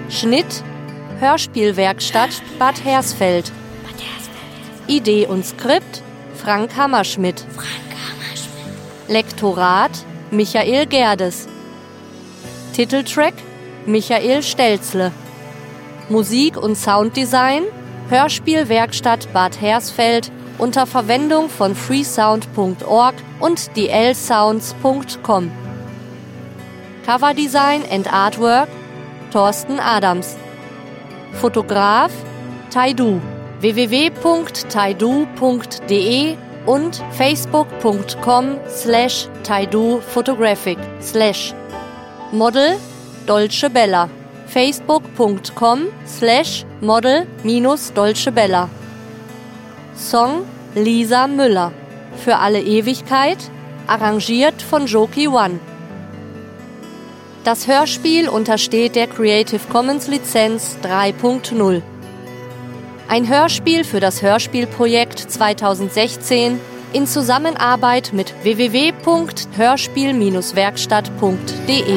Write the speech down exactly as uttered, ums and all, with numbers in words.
Schnitt Hörspielwerkstatt Bad Hersfeld. Idee und Skript Frank Hammerschmidt. Lektorat Michael Gerdes. Titeltrack Michael Stelzle. Musik und Sounddesign Hörspielwerkstatt Bad Hersfeld unter Verwendung von freesound punkt org und d l sounds punkt com. Coverdesign and Artwork Thorsten Adams. Fotograf Taidu. w w w punkt taidu punkt d e und facebook punkt com slash taidu photographic slash Model Dolce Bella. facebook punkt com slash model minus Dolce Bella. Song Lisa Müller. Für alle Ewigkeit, arrangiert von Joki One. Das Hörspiel untersteht der Creative Commons Lizenz drei Punkt null. Ein Hörspiel für das Hörspielprojekt zweitausendsechzehn in Zusammenarbeit mit w w w punkt hörspiel Bindestrich werkstatt punkt d e.